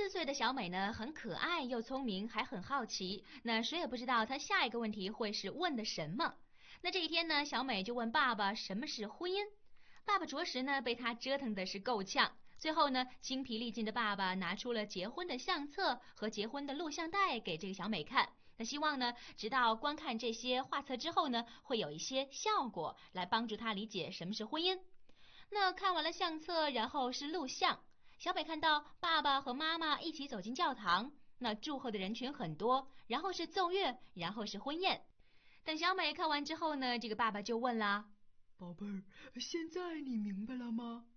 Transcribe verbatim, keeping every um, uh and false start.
四岁的小美呢，很可爱又聪明，还很好奇。那谁也不知道她下一个问题会是问的什么。那这一天呢，小美就问爸爸什么是婚姻。爸爸着实呢被她折腾的是够呛。最后呢，精疲力尽的爸爸拿出了结婚的相册和结婚的录像带给这个小美看。那希望呢，直到观看这些画册之后呢，会有一些效果来帮助她理解什么是婚姻。那看完了相册，然后是录像。小美看到爸爸和妈妈一起走进教堂，那祝贺的人群很多，然后是奏乐，然后是婚宴。等小美看完之后呢，这个爸爸就问啦： 宝贝儿，现在你明白了吗？